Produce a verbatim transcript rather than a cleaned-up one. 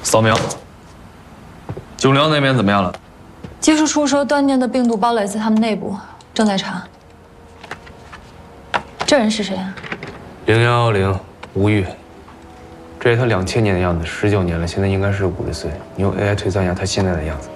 扫描。九零幺那边怎么样了？ 技术处说断定的病毒堡垒在他们内部，正在查。这人是谁啊？ 零幺幺零，吴玉。这是他两千年的样子，十九年了，现在应该是五十岁。你用 A I 推算一下他现在的样子。